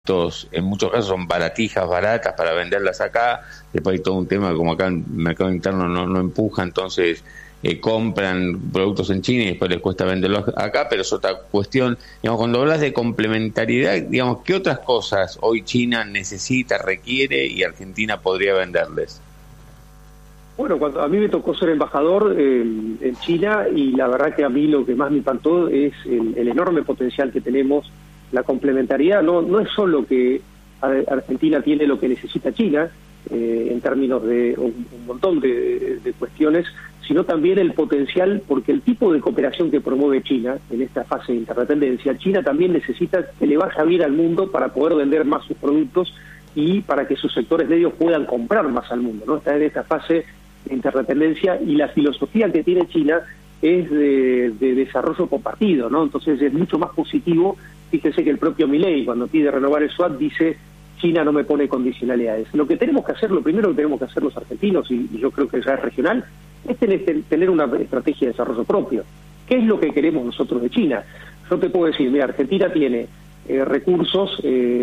en muchos casos son baratijas baratas para venderlas acá. Después hay todo un tema como acá en el mercado interno no empuja, entonces compran productos en China y después les cuesta venderlos acá, pero es otra cuestión. Digamos, cuando hablas de complementariedad, digamos, ¿qué otras cosas hoy China necesita, requiere y Argentina podría venderles? Bueno, cuando a mí me tocó ser embajador en China, y la verdad que a mí lo que más me impactó es el enorme potencial que tenemos. La complementariedad no es solo que Argentina tiene lo que necesita China, en términos de un montón de cuestiones, sino también el potencial, porque el tipo de cooperación que promueve China en esta fase de interdependencia, China también necesita que le vaya bien al mundo para poder vender más sus productos y para que sus sectores medios puedan comprar más al mundo, ¿no? Está en esta fase de interdependencia, y la filosofía que tiene China es de desarrollo compartido, ¿no? Entonces es mucho más positivo. Fíjese que el propio Milei, cuando pide renovar el SWAT, dice: China no me pone condicionalidades. Lo que tenemos que hacer, lo primero que tenemos que hacer los argentinos, y yo creo que ya es regional, es tener una estrategia de desarrollo propio. ¿Qué es lo que queremos nosotros de China? Yo te puedo decir, mira, Argentina tiene recursos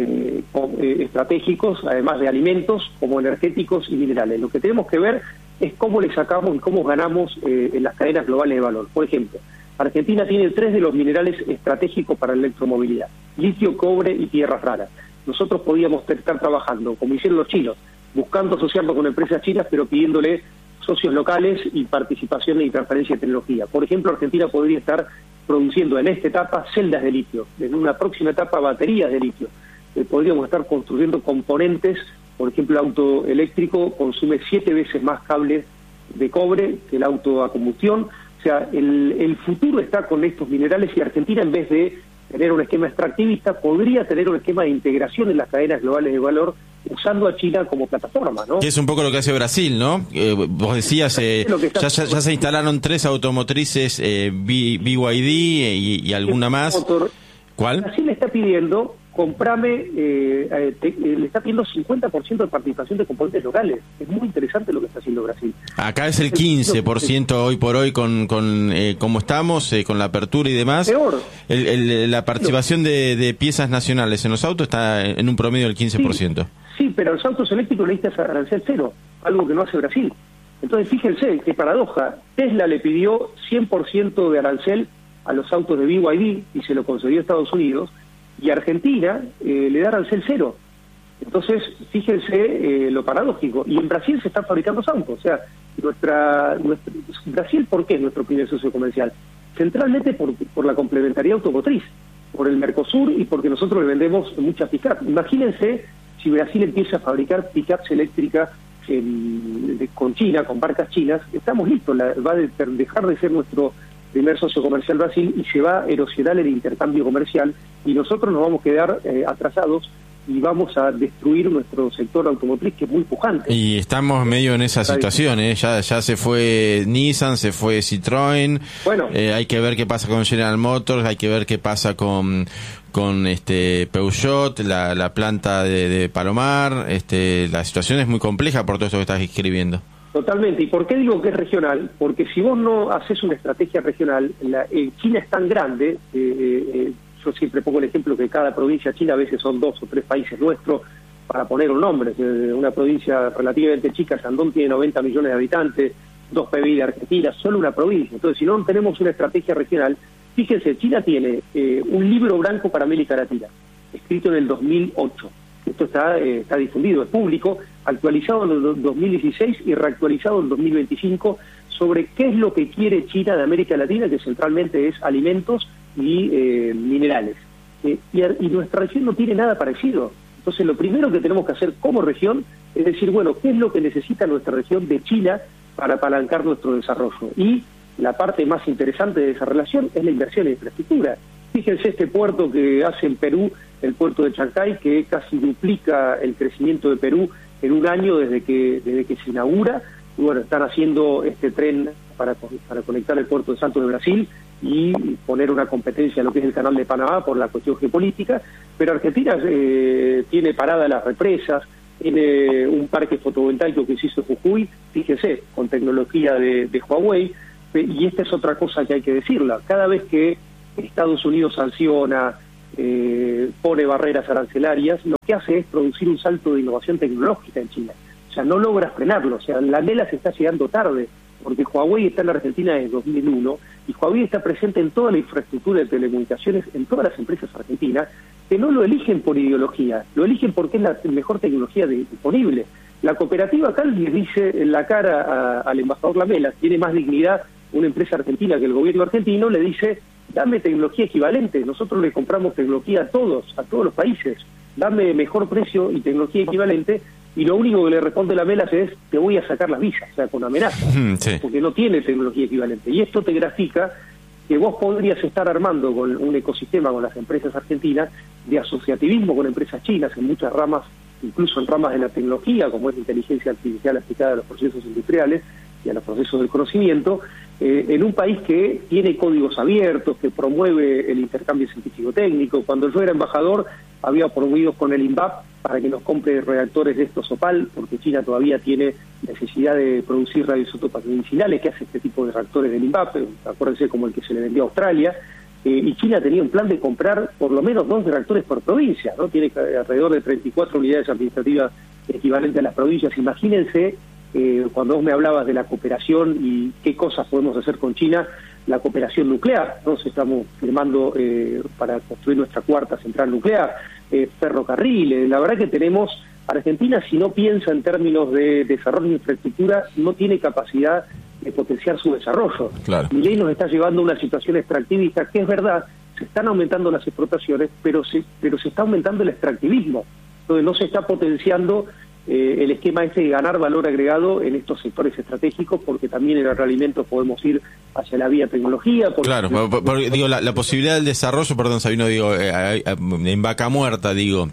estratégicos, además de alimentos, como energéticos y minerales. Lo que tenemos que ver es cómo le sacamos y cómo ganamos en las cadenas globales de valor. Por ejemplo, Argentina tiene 3 de los minerales estratégicos para la electromovilidad: litio, cobre y tierras raras. Nosotros podíamos estar trabajando, como hicieron los chinos, buscando asociarnos con empresas chinas, pero pidiéndole socios locales y participación y transferencia de tecnología. Por ejemplo, Argentina podría estar produciendo en esta etapa celdas de litio, en una próxima etapa baterías de litio. Podríamos estar construyendo componentes. Por ejemplo, el auto eléctrico consume 7 veces más cables de cobre que el auto a combustión. O sea, el futuro está con estos minerales, y Argentina, en vez de tener un esquema extractivista, podría tener un esquema de integración en las cadenas globales de valor, usando a China como plataforma, ¿no? Que es un poco lo que hace Brasil, ¿no? Vos decías, ya se instalaron 3 automotrices, BYD y alguna más. ¿Cuál? Brasil le está pidiendo, le está pidiendo 50% de participación de componentes locales. Es muy interesante lo que está haciendo Brasil. Acá es el 15% hoy por hoy con cómo estamos, con la apertura y demás. Peor. La participación de piezas nacionales en los autos está en un promedio del 15%. Sí, pero los autos eléctricos necesitan arancel cero, algo que no hace Brasil. Entonces, fíjense qué paradoja. Tesla le pidió 100% de arancel a los autos de BYD y se lo concedió a Estados Unidos, y Argentina le da arancel cero. Entonces, fíjense lo paradójico. Y en Brasil se están fabricando autos. O sea, Brasil, ¿por qué es nuestro primer socio comercial? Centralmente por la complementariedad automotriz, por el Mercosur, y porque nosotros le vendemos muchas pick-up. Imagínense si Brasil empieza a fabricar pick-ups eléctricas con China, con marcas chinas. Estamos listos. Va a dejar de ser nuestro primer socio comercial Brasil, y se va a erosionar el intercambio comercial, y nosotros nos vamos a quedar atrasados, y vamos a destruir nuestro sector automotriz, que es muy pujante. Y estamos medio en esa situación, ya se fue Nissan, se fue Citroën. Bueno, hay que ver qué pasa con General Motors, hay que ver qué pasa con Peugeot, la planta de Palomar. La situación es muy compleja por todo esto que estás escribiendo. Totalmente. ¿Y por qué digo que es regional? Porque si vos no haces una estrategia regional, China es tan grande, yo siempre pongo el ejemplo que cada provincia china a veces son 2 o 3 países nuestros, para poner un nombre. Una provincia relativamente chica, Shandong, tiene 90 millones de habitantes, 2 PBI de Argentina, solo una provincia. Entonces, si no tenemos una estrategia regional, fíjense, China tiene un libro blanco para América Latina, escrito en el 2008. Esto está difundido, es público, actualizado en el 2016 y reactualizado en el 2025, sobre qué es lo que quiere China de América Latina, que centralmente es alimentos y minerales. Y nuestra región no tiene nada parecido. Entonces, lo primero que tenemos que hacer como región es decir, bueno, ¿qué es lo que necesita nuestra región de China para apalancar nuestro desarrollo? Y la parte más interesante de esa relación es la inversión en infraestructura. Fíjense este puerto que hace en Perú, el puerto de Chancay, que casi duplica el crecimiento de Perú en un año desde que se inaugura. Y bueno, están haciendo este tren para conectar el puerto de Santos de Brasil y poner una competencia en lo que es el canal de Panamá por la cuestión geopolítica. Pero Argentina tiene paradas las represas, tiene un parque fotovoltaico que se hizo en Jujuy, fíjese, con tecnología de Huawei. Y esta es otra cosa que hay que decirla. Cada vez que Estados Unidos sanciona pone barreras arancelarias, lo que hace es producir un salto de innovación tecnológica en China. O sea, no logra frenarlo. O sea, la mela se está llegando tarde, porque Huawei está en la Argentina desde 2001 y Huawei está presente en toda la infraestructura de telecomunicaciones, en todas las empresas argentinas, que no lo eligen por ideología, lo eligen porque es la mejor tecnología disponible. La cooperativa acá le dice en la cara al embajador Lamela, tiene más dignidad una empresa argentina que el gobierno argentino, le dice, dame tecnología equivalente, nosotros le compramos tecnología a todos los países, dame mejor precio y tecnología equivalente, y lo único que le responde Lamela es, te voy a sacar las visas, o sea, con amenaza, sí, porque no tiene tecnología equivalente. Y esto te grafica que vos podrías estar armando con un ecosistema con las empresas argentinas de asociativismo con empresas chinas en muchas ramas, incluso en ramas de la tecnología, como es la inteligencia artificial aplicada a los procesos industriales y a los procesos del conocimiento, en un país que tiene códigos abiertos, que promueve el intercambio científico-técnico. Cuando yo era embajador, había promovido con el INVAP para que nos compre reactores de estos OPAL, porque China todavía tiene necesidad de producir radioisótopos medicinales, que hace este tipo de reactores del INVAP, acuérdense como el que se le vendió a Australia, y China tenía un plan de comprar por lo menos 2 reactores por provincia, ¿no? Tiene alrededor de 34 unidades administrativas equivalentes a las provincias. Imagínense, cuando vos me hablabas de la cooperación y qué cosas podemos hacer con China, la cooperación nuclear. Nosotros estamos firmando para construir nuestra 4ª central nuclear, ferrocarriles. La verdad que tenemos, Argentina, si no piensa en términos de desarrollo de infraestructura, no tiene capacidad de potenciar su desarrollo. Claro. Milei nos está llevando a una situación extractivista, que es verdad, se están aumentando las exportaciones, pero se está aumentando el extractivismo. Entonces no se está potenciando el esquema ese de ganar valor agregado en estos sectores estratégicos, porque también en agroalimentos podemos ir hacia la vía tecnología. Claro, porque, digo, la posibilidad del desarrollo, perdón Sabino, digo, en Vaca Muerta, digo,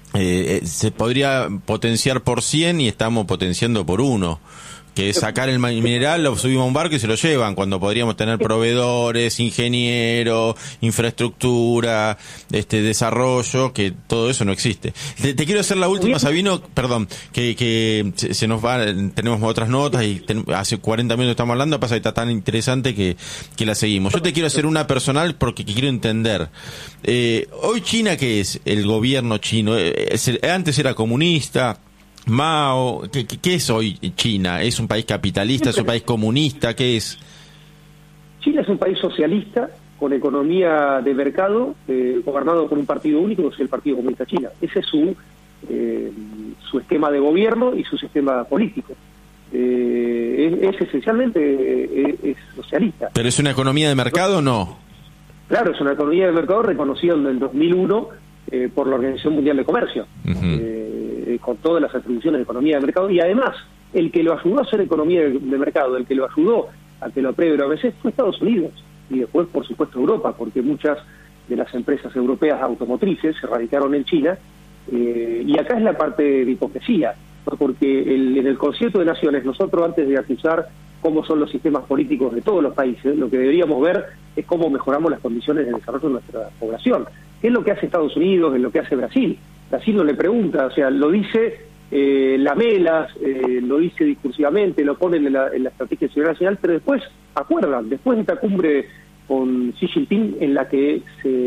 se podría potenciar por 100 y estamos potenciando por 1. Que sacar el mineral, lo subimos a un barco y se lo llevan, cuando podríamos tener proveedores, ingenieros, infraestructura, desarrollo, que todo eso no existe. Te quiero hacer la última, Sabino, perdón, que se nos va, tenemos otras notas y hace 40 minutos estamos hablando, pasa que está tan interesante que la seguimos. Yo te quiero hacer una personal porque quiero entender. Hoy China, ¿qué es? El gobierno chino, antes era comunista. Mao, ¿qué es hoy China? ¿Es un país capitalista? ¿Es un país comunista? ¿Qué es? China es un país socialista con economía de mercado, gobernado por un partido único, que es el Partido Comunista China. Ese es su esquema de gobierno y su sistema político. Es esencialmente es socialista. ¿Pero es una economía de mercado o no? Claro, es una economía de mercado reconocida en el 2001 por la Organización Mundial de Comercio. Con todas las atribuciones de economía de mercado, y además el que lo ayudó a hacer economía de mercado, el que lo ayudó a que lo apruebe la OMC fue Estados Unidos, y después por supuesto Europa, porque muchas de las empresas europeas automotrices se radicaron en China, y acá es la parte de hipocresía, porque en el Concierto de Naciones, nosotros antes de acusar cómo son los sistemas políticos de todos los países, lo que deberíamos ver es cómo mejoramos las condiciones de desarrollo de nuestra población. ¿Qué es lo que hace Estados Unidos? ¿Es lo que hace Brasil? Brasil no le pregunta, o sea, lo dice Lamelas, lo dice discursivamente, lo ponen en la estrategia de seguridad nacional, pero después acuerdan, después de esta cumbre con Xi Jinping, en la que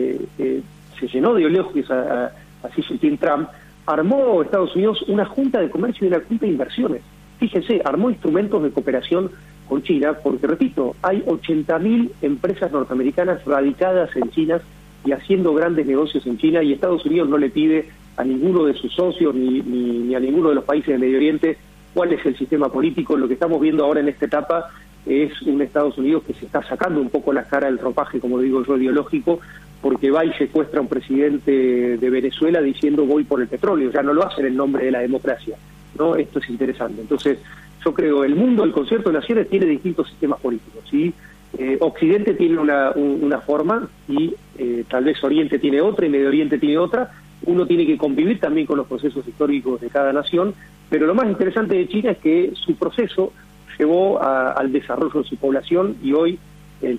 se llenó de elogios a Xi Jinping Trump, armó Estados Unidos una junta de comercio y una junta de inversiones. Fíjense, armó instrumentos de cooperación con China, porque repito, hay 80.000 empresas norteamericanas radicadas en China y haciendo grandes negocios en China, y Estados Unidos no le pide a ninguno de sus socios ni a ninguno de los países del Medio Oriente cuál es el sistema político. Lo que estamos viendo ahora en esta etapa es un Estados Unidos que se está sacando un poco la cara del ropaje, como digo yo, ideológico, porque va y secuestra a un presidente de Venezuela diciendo voy por el petróleo. Ya no lo hacen en nombre de la democracia, ¿no? Esto es interesante. Entonces, yo creo el mundo, el Concierto de Naciones tiene distintos sistemas políticos, ¿sí? Occidente tiene una forma y tal vez Oriente tiene otra y Medio Oriente tiene otra. Uno tiene que convivir también con los procesos históricos de cada nación, pero lo más interesante de China es que su proceso llevó al desarrollo de su población, y hoy el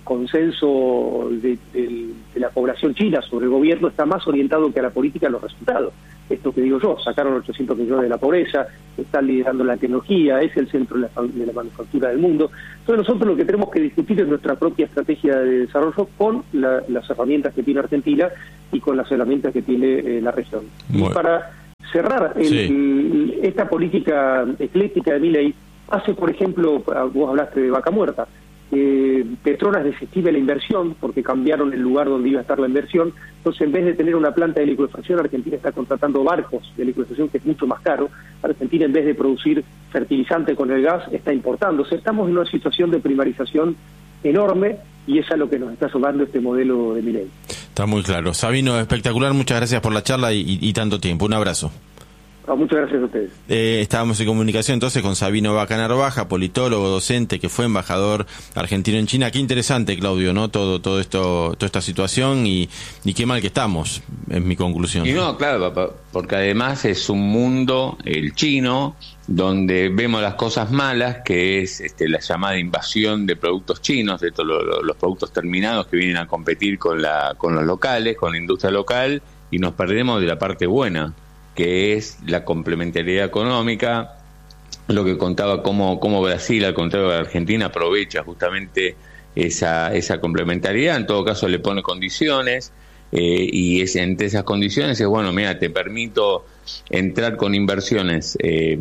consenso de la población china sobre el gobierno está más orientado que a la política a los resultados. esto que digo yo, sacaron 800 millones de la pobreza, están liderando la tecnología, es el centro de la manufactura del mundo. Entonces nosotros lo que tenemos que discutir es nuestra propia estrategia de desarrollo con las herramientas que tiene Argentina y con las herramientas que tiene la región. Bueno. Y para cerrar, esta política ecléctica de Milei hace, por ejemplo, vos hablaste de Vaca Muerta, Petronas desestima la inversión porque cambiaron el lugar donde iba a estar la inversión. Entonces, en vez de tener una planta de licuefacción, Argentina está contratando barcos de licuefacción, que es mucho más caro. Argentina, en vez de producir fertilizante con el gas, está importando. O sea, estamos en una situación de primarización enorme, y eso es lo que nos está sumando este modelo de Milei. Está muy claro. Sabino, espectacular, muchas gracias por la charla y tanto tiempo. Un abrazo. Muchas gracias a ustedes. Estábamos en comunicación entonces con Sabino Vaca Narvaja, politólogo, docente, que fue embajador argentino en China. Qué interesante, Claudio, ¿no? Todo esto, toda esta situación y qué mal que estamos, es mi conclusión. Y no, claro, papá, porque además es un mundo, el chino, donde vemos las cosas malas, que es la llamada invasión de productos chinos, de todos los productos terminados que vienen a competir con los locales, con la industria local, y nos perdemos de la parte buena, que es la complementariedad económica, lo que contaba cómo Brasil, al contrario de Argentina, aprovecha justamente esa complementariedad. En todo caso le pone condiciones, y entre esas condiciones es, bueno, mira, te permito entrar con inversiones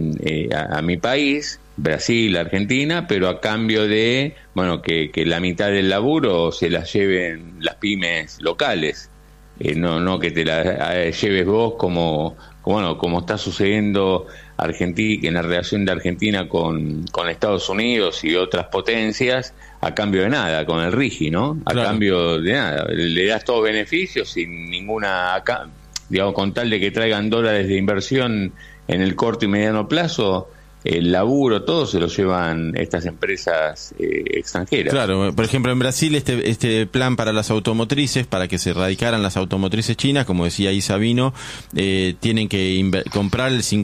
a mi país, Brasil, Argentina, pero a cambio de, bueno, que la mitad del laburo se la lleven las pymes locales, no que te la lleves vos como está sucediendo en la relación de Argentina con Estados Unidos y otras potencias, a cambio de nada, con el RIGI, ¿no? A Claro. cambio de nada. Le das todos beneficios sin ninguna, digamos, con tal de que traigan dólares de inversión en el corto y mediano plazo, el laburo, todo se lo llevan estas empresas extranjeras. Claro, por ejemplo, en Brasil este plan para las automotrices, para que se erradicaran las automotrices chinas, como decía ahí Sabino, tienen que comprar el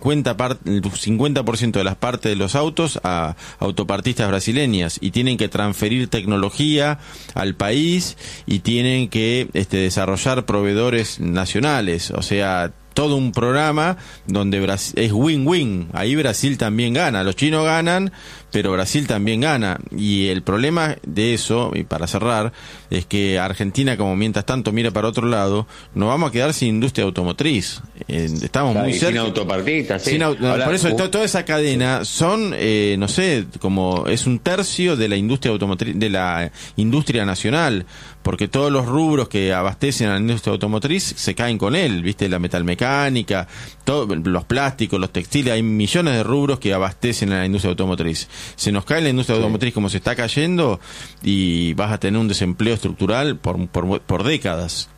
50% de las partes de los autos a autopartistas brasileñas, y tienen que transferir tecnología al país, y tienen que desarrollar proveedores nacionales, o sea, todo un programa donde es win-win. Ahí Brasil también gana, los chinos ganan, pero Brasil también gana. Y el problema de eso, y para cerrar, es que Argentina, como mientras tanto mira para otro lado, nos vamos a quedar sin industria automotriz. Estamos muy cerca. Sin autopartistas, sí. Por eso toda esa cadena son, no sé, como es un tercio de la industria automotriz, de la industria nacional, porque todos los rubros que abastecen a la industria automotriz se caen con él, ¿viste? La metalmecánica, los plásticos, los textiles, hay millones de rubros que abastecen a la industria automotriz. Se nos cae la industria automotriz como se está cayendo, y vas a tener un desempleo estructural por décadas.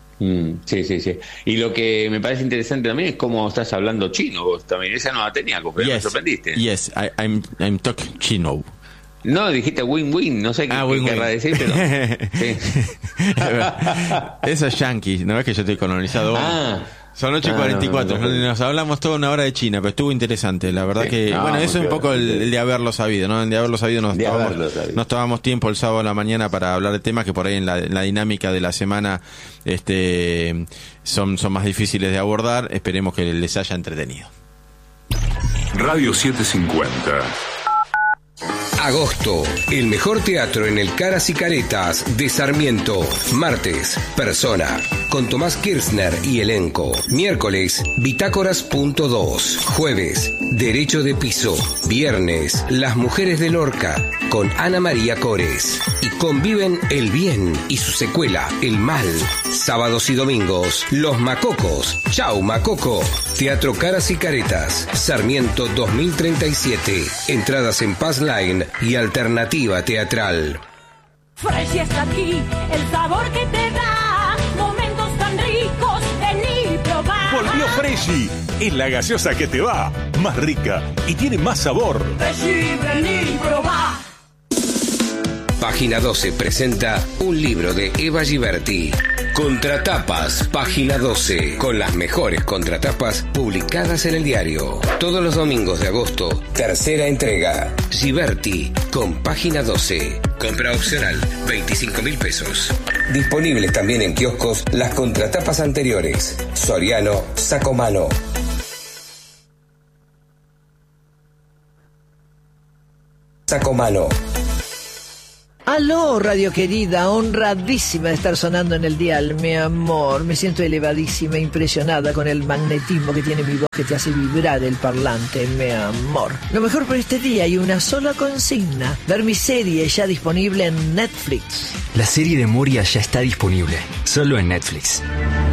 Sí. Y lo que me parece interesante también es cómo estás hablando chino vos también. Esa no la tenía, porque me sorprendiste. Yes, I'm talking chino. No, dijiste win-win, no sé qué querrá decir, pero... Sí. Eso es yankee, ¿no ves que yo estoy colonizado? Son 8:44, nos hablamos toda una hora de China, pero estuvo interesante, la verdad que... Bueno, eso es un poco el de haberlo sabido, ¿no? El de haberlo sabido nos tomamos tiempo el sábado a la mañana para hablar de temas que por ahí en la dinámica de la semana son más difíciles de abordar. Esperemos que les haya entretenido. Radio 750. Agosto, el mejor teatro en el Caras y Caretas de Sarmiento. Martes, Persona, con Tomás Kirchner y elenco. Miércoles, Bitácoras.2. Jueves, Derecho de Piso. Viernes, Las Mujeres de Lorca, con Ana María Cores. Y conviven el bien y su secuela, el mal. Sábados y domingos, Los Macocos. Chau, Macoco. Teatro Caras y Caretas, Sarmiento 2037. Entradas en Passline y Alternativa Teatral. Fresh está aquí, el sabor que te da momentos tan ricos, vení y probá. Volvió Freshy, es la gaseosa que te va, más rica y tiene más sabor. Freshy, vení y probá. Página 12 presenta un libro de Eva Giberti. Contratapas, Página 12, con las mejores contratapas publicadas en el diario. Todos los domingos de agosto, tercera entrega. Giberti, con Página 12. Compra opcional, 25.000 pesos. Disponibles también en kioscos las contratapas anteriores. Soriano Sacomano. Sacomano. Aló, radio querida, honradísima de estar sonando en el dial, mi amor. Me siento elevadísima, impresionada con el magnetismo que tiene mi voz que te hace vibrar el parlante, mi amor. Lo mejor por este día y una sola consigna: ver mi serie ya disponible en Netflix. La serie de Moria ya está disponible, solo en Netflix.